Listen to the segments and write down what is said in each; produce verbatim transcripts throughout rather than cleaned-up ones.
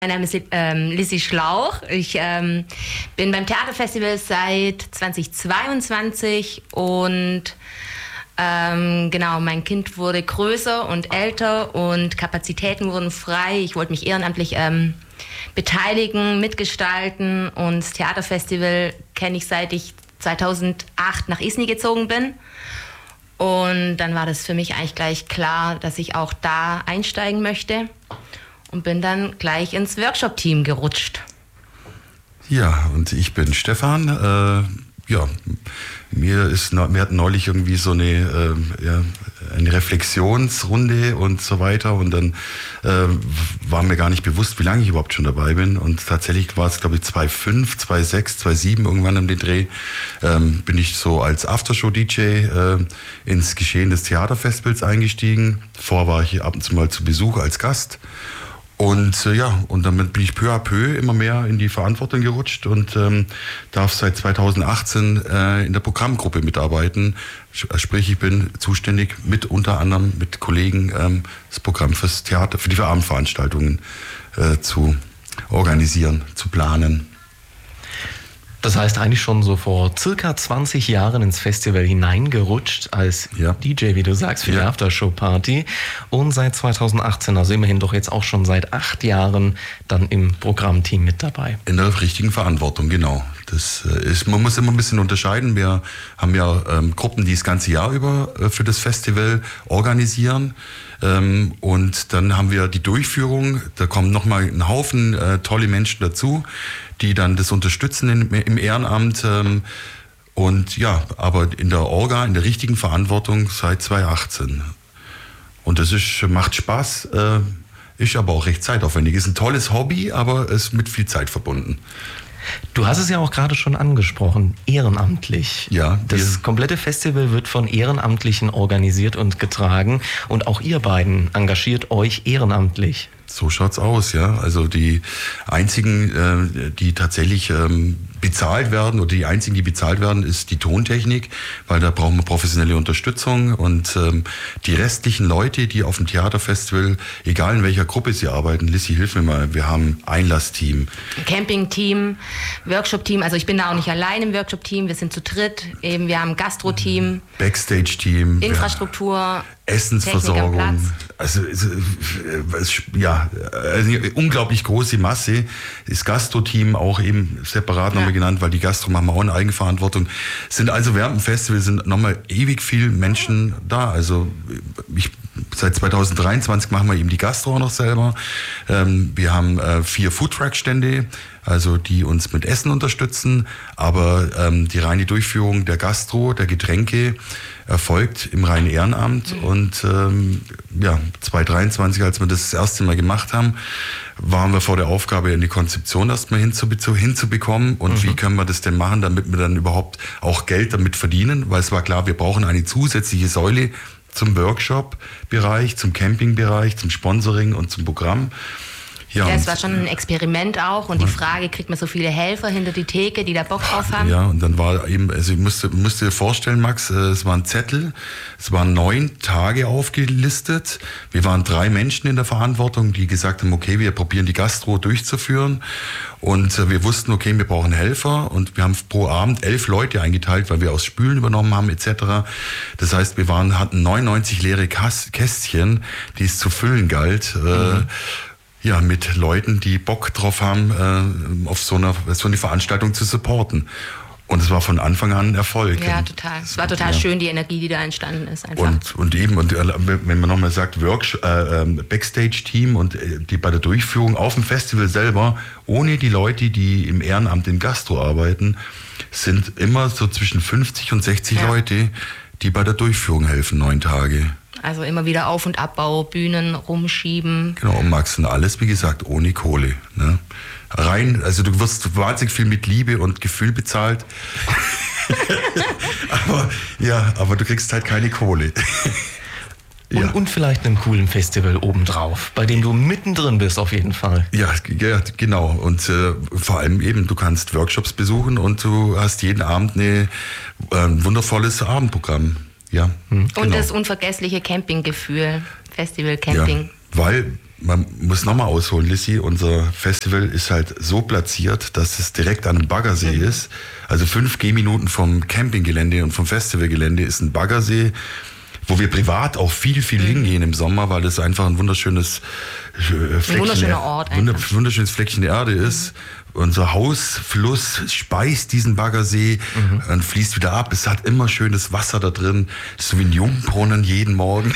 Mein Name ist ähm, Lissy Schlauch. Ich ähm, bin beim Theaterfestival seit zweitausendzweiundzwanzig und ähm, genau, mein Kind wurde größer und älter und Kapazitäten wurden frei. Ich wollte mich ehrenamtlich ähm, beteiligen, mitgestalten und das Theaterfestival kenne ich, seit ich zweitausendacht nach Isny gezogen bin. Und dann war das für mich eigentlich gleich klar, dass ich auch da einsteigen möchte. Und bin dann gleich ins Workshop-Team gerutscht. Ja, und ich bin Stefan. Äh, ja, mir ist, wir hatten neulich irgendwie so eine, äh, ja, eine Reflexionsrunde und so weiter. Und dann äh, war mir gar nicht bewusst, wie lange ich überhaupt schon dabei bin. Und tatsächlich war es, glaube ich, zweitausendfünf, zweitausendsechs, zweitausendsieben irgendwann um den Dreh, ähm, bin ich so als Aftershow-D J äh, ins Geschehen des Theaterfestivals eingestiegen. Vorher war ich ab und zu mal zu Besuch als Gast. Und äh, ja, und damit bin ich peu à peu immer mehr in die Verantwortung gerutscht und ähm, darf seit zweitausendachtzehn äh, in der Programmgruppe mitarbeiten. Sprich, ich bin zuständig mit unter anderem mit Kollegen ähm, das Programm fürs Theater, für die Abendveranstaltungen äh, zu organisieren, zu planen. Das heißt eigentlich schon so vor circa zwanzig Jahren ins Festival hineingerutscht als ja. D J, wie du sagst, für ja. die Aftershow-Party. Und seit zweitausendachtzehn, also immerhin doch jetzt auch schon seit acht Jahren, dann im Programmteam mit dabei. In der richtigen Verantwortung, genau. Das ist, man muss immer ein bisschen unterscheiden. Wir haben ja ähm, Gruppen, die das ganze Jahr über äh, für das Festival organisieren. Ähm, und dann haben wir die Durchführung. Da kommen nochmal ein Haufen äh, tolle Menschen dazu, die dann das unterstützen in, im Ehrenamt. Ähm, und ja, aber in der Orga, in der richtigen Verantwortung seit zweitausendachtzehn. Und das ist, macht Spaß, äh, ist aber auch recht zeitaufwendig. Ist ein tolles Hobby, aber es ist mit viel Zeit verbunden. Du hast es ja auch gerade schon angesprochen, ehrenamtlich. Ja. Das komplette Festival wird von Ehrenamtlichen organisiert und getragen und auch ihr beiden engagiert euch ehrenamtlich. So schaut's aus, ja. Also die einzigen, äh, die tatsächlich ähm, bezahlt werden oder die einzigen, die bezahlt werden, ist die Tontechnik, weil da brauchen wir professionelle Unterstützung und ähm, die restlichen Leute, die auf dem Theaterfestival, egal in welcher Gruppe sie arbeiten, Lissy, hilf mir mal, wir haben Einlassteam, Camping-Team, Workshop-Team, also ich bin da auch nicht allein im Workshop-Team, wir sind zu dritt, eben wir haben Gastro-Team, Backstage-Team, Infrastruktur, Essensversorgung, also ja, eine unglaublich große Masse. Das Gastro-Team auch eben separat nochmal ja. genannt, weil die Gastro machen auch eine Eigenverantwortung. Sind also während dem Festival sind nochmal ewig viel Menschen da. Also ich, seit zweitausenddreiundzwanzig machen wir eben die Gastro auch noch selber. Ähm, wir haben äh, vier Foodtruck-Stände, also die uns mit Essen unterstützen, aber ähm, die reine Durchführung der Gastro, der Getränke erfolgt im reinen Ehrenamt. Mhm. Und ähm, ja, zweitausenddreiundzwanzig, als wir das das erste Mal gemacht haben, waren wir vor der Aufgabe, eine Konzeption erstmal hinzube- hinzubekommen und mhm. wie können wir das denn machen, damit wir dann überhaupt auch Geld damit verdienen, weil es war klar, wir brauchen eine zusätzliche Säule zum Workshop-Bereich, zum Camping-Bereich, zum Sponsoring und zum Programm. Ja, ja, es war schon ein Experiment auch und die Frage, kriegt man so viele Helfer hinter die Theke, die da Bock drauf haben? Ja, und dann war eben, also ich musste, musste dir vorstellen, Max, es waren Zettel, es waren neun Tage aufgelistet. Wir waren drei Menschen in der Verantwortung, die gesagt haben, okay, wir probieren die Gastro durchzuführen. Und wir wussten, okay, wir brauchen Helfer und wir haben pro Abend elf Leute eingeteilt, weil wir aus Spülen übernommen haben et cetera. Das heißt, wir waren, hatten neunundneunzig leere Kästchen, die es zu füllen galt. Mhm. Ja, mit Leuten, die Bock drauf haben, äh, auf so eine, so eine Veranstaltung zu supporten. Und es war von Anfang an ein Erfolg. Ja, total. Es war total ja. schön, die Energie, die da entstanden ist. Einfach. Und, und eben, und wenn man nochmal sagt, Workshop, äh, Backstage-Team und die bei der Durchführung auf dem Festival selber, ohne die Leute, die im Ehrenamt in Gastro arbeiten, sind immer so zwischen fünfzig und sechzig ja. Leute, die bei der Durchführung helfen, neun Tage. Also immer wieder Auf- und Abbau, Bühnen rumschieben. Genau, und Max, und alles, wie gesagt, ohne Kohle. Ne? Rein, also du wirst wahnsinnig viel mit Liebe und Gefühl bezahlt. aber, ja, aber du kriegst halt keine Kohle. Und, ja. und vielleicht einen coolen Festival obendrauf, bei dem du mittendrin bist auf jeden Fall. Ja, ja genau. Und äh, vor allem eben, du kannst Workshops besuchen und du hast jeden Abend eine, äh, ein wundervolles Abendprogramm. Ja, und genau. Das unvergessliche Campinggefühl, Festival Camping. Ja, weil man muss nochmal ausholen, Lissy, unser Festival ist halt so platziert, dass es direkt an einem Baggersee mhm. ist. Also fünf Gehminuten vom Campinggelände und vom Festivalgelände ist ein Baggersee, wo wir privat auch viel, viel mhm. hingehen im Sommer, weil es einfach ein wunderschönes Fleckchen, ein wunderschöner Ort einfach. wunderschönes Fleckchen Erde ist. Mhm. Unser Hausfluss speist diesen Baggersee mhm. und fließt wieder ab. Es hat immer schönes Wasser da drin, so wie ein Jungbrunnen jeden Morgen.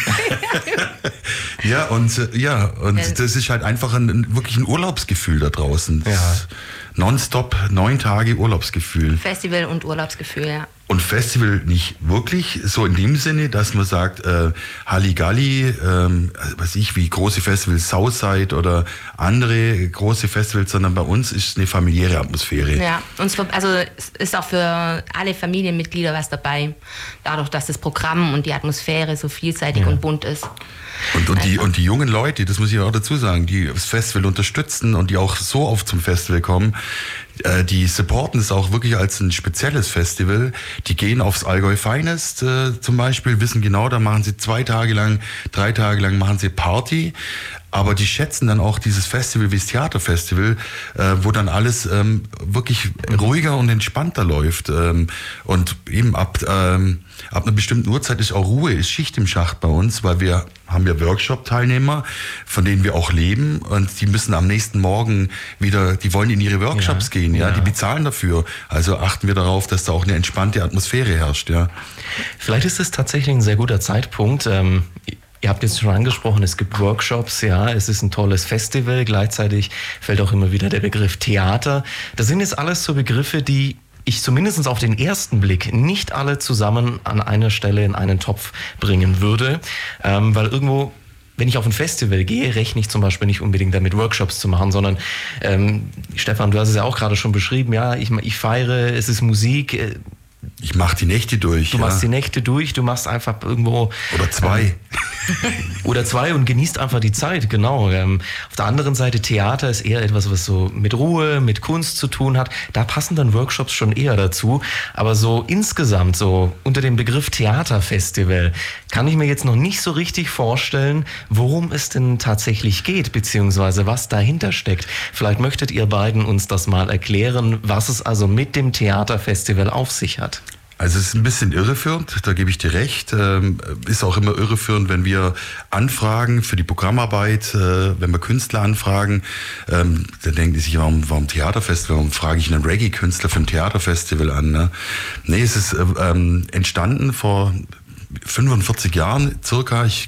ja, und ja, und ja. das ist halt einfach ein, wirklich ein Urlaubsgefühl da draußen. Ja. Nonstop, neun Tage Urlaubsgefühl. Festival und Urlaubsgefühl, ja. Und Festival nicht wirklich so in dem Sinne, dass man sagt, äh, Halligalli, ähm, weiß ich, wie große Festivals Southside oder andere große Festivals, sondern bei uns ist eine familiäre Atmosphäre. Ja, und also es ist auch für alle Familienmitglieder was dabei, dadurch, dass das Programm und die Atmosphäre so vielseitig ja. und bunt ist. Und, und, die, und die jungen Leute, das muss ich auch dazu sagen, die das Festival unterstützen und die auch so oft zum Festival kommen, äh, die supporten es auch wirklich als ein spezielles Festival. Die gehen aufs Allgäu Finest äh, zum Beispiel, wissen genau, da machen sie zwei Tage lang, drei Tage lang machen sie Party. Aber die schätzen dann auch dieses Festival wie das Theaterfestival, äh, wo dann alles ähm, wirklich ruhiger und entspannter läuft. Ähm, und eben ab, ähm, ab einer bestimmten Uhrzeit ist auch Ruhe, ist Schicht im Schacht bei uns, weil wir haben ja Workshop-Teilnehmer, von denen wir auch leben. Und die müssen am nächsten Morgen wieder, die wollen in ihre Workshops ja, gehen, ja, ja, die bezahlen dafür. Also achten wir darauf, dass da auch eine entspannte Atmosphäre herrscht. Ja. Vielleicht ist es tatsächlich ein sehr guter Zeitpunkt. Ähm Ihr habt jetzt schon angesprochen, es gibt Workshops, ja, es ist ein tolles Festival, gleichzeitig fällt auch immer wieder der Begriff Theater. Das sind jetzt alles so Begriffe, die ich zumindest auf den ersten Blick nicht alle zusammen an einer Stelle in einen Topf bringen würde, ähm, weil irgendwo, wenn ich auf ein Festival gehe, rechne ich zum Beispiel nicht unbedingt damit, Workshops zu machen, sondern ähm, Stefan, du hast es ja auch gerade schon beschrieben, ja, ich, ich feiere, es ist Musik, äh, Ich mach die Nächte durch. Du ja. machst die Nächte durch, du machst einfach irgendwo... Oder zwei. Ähm, oder zwei und genießt einfach die Zeit, genau. Ähm, auf der anderen Seite, Theater ist eher etwas, was so mit Ruhe, mit Kunst zu tun hat. Da passen dann Workshops schon eher dazu. Aber so insgesamt, so unter dem Begriff Theaterfestival, kann ich mir jetzt noch nicht so richtig vorstellen, worum es denn tatsächlich geht, beziehungsweise was dahinter steckt. Vielleicht möchtet ihr beiden uns das mal erklären, was es also mit dem Theaterfestival auf sich hat. Also es ist ein bisschen irreführend, da gebe ich dir recht. Ähm, ist auch immer irreführend, wenn wir anfragen für die Programmarbeit, äh, wenn wir Künstler anfragen, ähm, dann denken die sich, warum, warum Theaterfestival, warum frage ich einen Reggae-Künstler für ein Theaterfestival an? Ne? Nee, es ist ähm, entstanden vor fünfundvierzig Jahren circa, ich,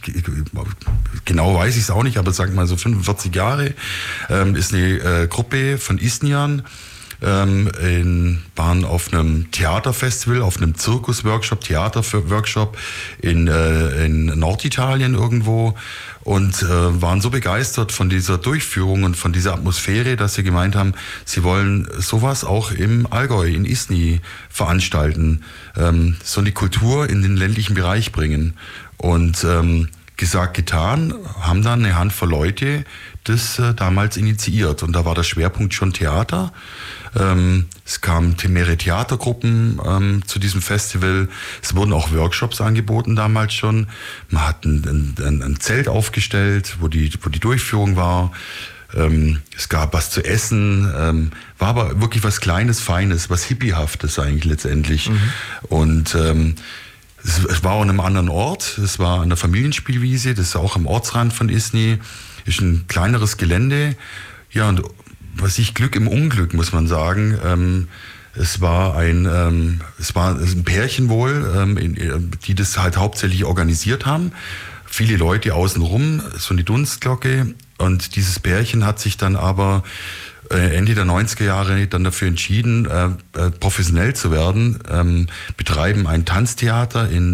genau weiß ich es auch nicht, aber sag mal so fünfundvierzig Jahre, ähm, ist eine äh, Gruppe von Isnian, Ähm, in, waren auf einem Theaterfestival, auf einem Zirkus-Workshop, Theater-Workshop in, äh, in Norditalien irgendwo und äh, waren so begeistert von dieser Durchführung und von dieser Atmosphäre, dass sie gemeint haben, sie wollen sowas auch im Allgäu, in Isny veranstalten, ähm, so eine Kultur in den ländlichen Bereich bringen. Und ähm, gesagt, getan, haben dann eine Handvoll Leute das äh, damals initiiert. Und da war der Schwerpunkt schon Theater. Ähm, es kamen mehrere Theatergruppen ähm, zu diesem Festival. Es wurden auch Workshops angeboten damals schon. Man hat ein, ein, ein Zelt aufgestellt, wo die, wo die Durchführung war. Ähm, es gab was zu essen. Ähm, war aber wirklich was Kleines, Feines, was Hippiehaftes eigentlich letztendlich. Mhm. Und ähm, es war auch an einem anderen Ort. Es war an der Familienspielwiese. Das ist auch am Ortsrand von Isny. Ist ein kleineres Gelände. Ja, und was ich Glück im Unglück, muss man sagen. Ähm, es war ein, ähm, es war ein Pärchen wohl, ähm, in, die das halt hauptsächlich organisiert haben. Viele Leute außenrum, so eine Dunstglocke. Und dieses Pärchen hat sich dann aber Ende der neunziger Jahre dann dafür entschieden, äh, professionell zu werden, ähm, betreiben ein Tanztheater in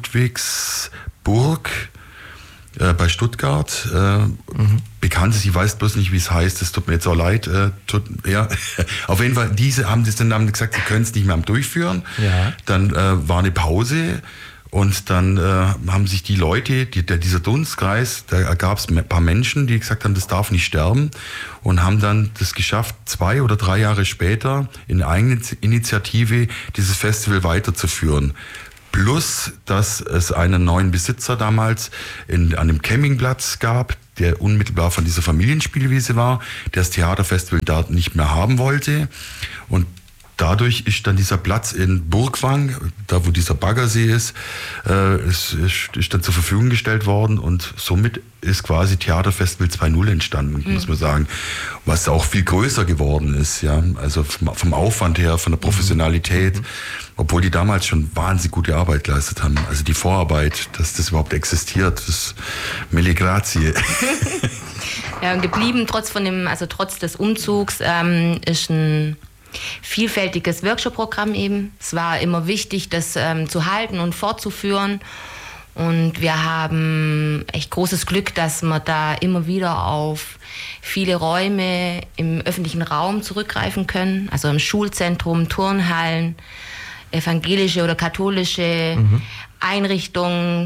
Ludwigsburg äh, bei Stuttgart. Äh, mhm. Bekannt ist, ich weiß bloß nicht, wie es heißt, es tut mir jetzt auch leid. Äh, tut, ja. Auf jeden Fall, diese haben das dann haben gesagt, sie können es nicht mehr durchführen. Ja. Dann äh, war eine Pause. Und dann äh, haben sich die Leute, die, der, dieser Dunstkreis, da gab es ein paar Menschen, die gesagt haben, das darf nicht sterben und haben dann das geschafft, zwei oder drei Jahre später in eigener Initiative dieses Festival weiterzuführen. Plus, dass es einen neuen Besitzer damals in, an dem Campingplatz gab, der unmittelbar von dieser Familienspielwiese war, der das Theaterfestival da nicht mehr haben wollte. Und dadurch ist dann dieser Platz in Burgwang, da wo dieser Baggersee ist, äh, ist, ist dann zur Verfügung gestellt worden und somit ist quasi Theaterfestival zwei null entstanden, mhm. muss man sagen, was auch viel größer geworden ist, ja, also vom, vom Aufwand her, von der Professionalität, mhm. obwohl die damals schon wahnsinnig gute Arbeit geleistet haben, also die Vorarbeit, dass das überhaupt existiert, das ist mille grazie. Ja, und geblieben trotz von dem, also trotz des Umzugs ähm, ist ein vielfältiges Workshop-Programm eben. Es war immer wichtig, das ähm, zu halten und fortzuführen. Und wir haben echt großes Glück, dass wir da immer wieder auf viele Räume im öffentlichen Raum zurückgreifen können. Also im Schulzentrum, Turnhallen, evangelische oder katholische mhm. Einrichtungen,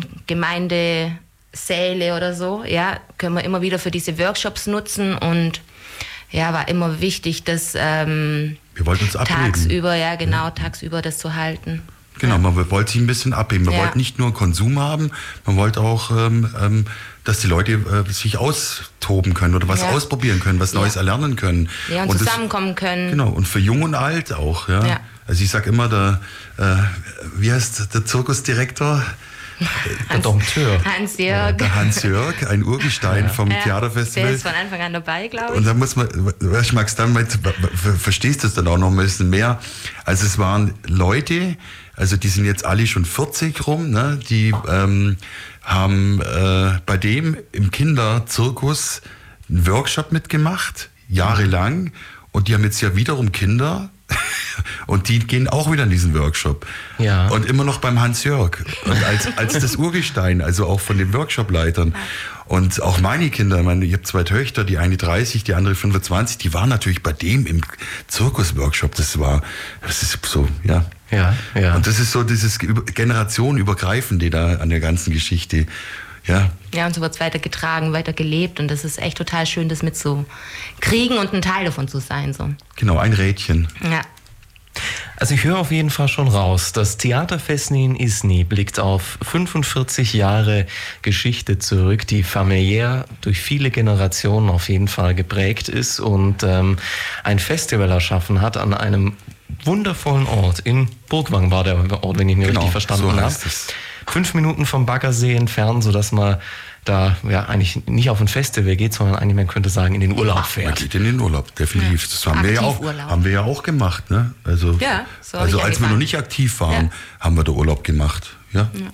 Gemeindesäle oder so. Ja, können wir immer wieder für diese Workshops nutzen. Und ja, war immer wichtig, dass ähm, wir wollten uns abheben. Tagsüber, ja genau, ja. tagsüber das zu halten. Genau, ja. man wollte sich ein bisschen abheben. Man ja. wollte nicht nur Konsum haben, man wollte auch, ähm, ähm, dass die Leute äh, sich austoben können oder was ja. ausprobieren können, was ja. Neues erlernen können. Ja, und, und zusammenkommen das, können. Genau, und für Jung und Alt auch. Ja. ja. Also ich sage immer, der, äh, wie heißt der Zirkusdirektor? Der Dompteur. Hans-Jörg. Der Hans-Jörg, ein Urgestein ja. vom ja, Theaterfestival. Der ist von Anfang an dabei, glaube ich. Und da muss man, ich mag's dann mal, verstehst du es dann auch noch ein bisschen mehr. Also es waren Leute, also die sind jetzt alle schon vierzig rum, ne, die ähm, haben äh, bei dem im Kinderzirkus einen Workshop mitgemacht, jahrelang. Und die haben jetzt ja wiederum Kinder. Und die gehen auch wieder in diesen Workshop. Ja. Und immer noch beim Hans-Jörg. Und als, als das Urgestein, also auch von den Workshop-Leitern. Und auch meine Kinder, ich meine, ich habe zwei Töchter, die eine dreißig, die andere fünfundzwanzig, die waren natürlich bei dem im Zirkus-Workshop. Das war, das ist so, ja. Ja, ja. Und das ist so dieses generationenübergreifende da an der ganzen Geschichte. Ja. Ja, und so wird es weiter getragen, weiter gelebt und das ist echt total schön, das mitzukriegen und ein Teil davon zu sein. So. Genau, ein Rädchen. Ja. Also ich höre auf jeden Fall schon raus, das Theaterfestival in Isny blickt auf fünfundvierzig Jahre Geschichte zurück, die familiär durch viele Generationen auf jeden Fall geprägt ist und ähm, ein Festival erschaffen hat an einem wundervollen Ort. In Burgwang war der Ort, wenn ich mich genau, richtig verstanden so habe. Fünf Minuten vom Baggersee entfernt, sodass man da ja eigentlich nicht auf ein Festival geht, sondern eigentlich, man könnte sagen, in den Urlaub fährt. Man geht in den Urlaub, definitiv. Ja. Das haben wir, ja auch, haben wir ja auch gemacht. Ne? Also, ja, so also als wir noch nicht aktiv waren, ja. haben wir da Urlaub gemacht. Ja? Ja.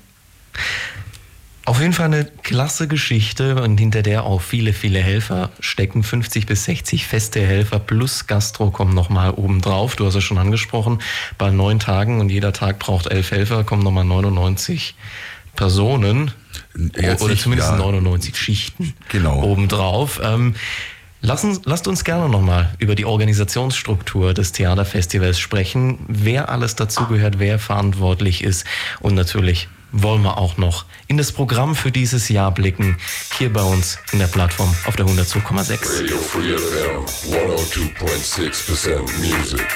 Auf jeden Fall eine klasse Geschichte und hinter der auch viele, viele Helfer stecken. fünfzig bis sechzig feste Helfer plus Gastro kommen nochmal oben drauf. Du hast es schon angesprochen, bei neun Tagen und jeder Tag braucht elf Helfer, kommen nochmal neunundneunzig Personen. Jetzt oder nicht, zumindest ja. neunundneunzig Schichten genau. obendrauf. Ähm, lass uns, lasst uns gerne nochmal über die Organisationsstruktur des Theaterfestivals sprechen, wer alles dazugehört, wer verantwortlich ist und natürlich wollen wir auch noch in das Programm für dieses Jahr blicken, hier bei uns in der Plattform auf der hundertzwei Komma sechs. Radio Free F M, hundertzwei Komma sechs Prozent Music.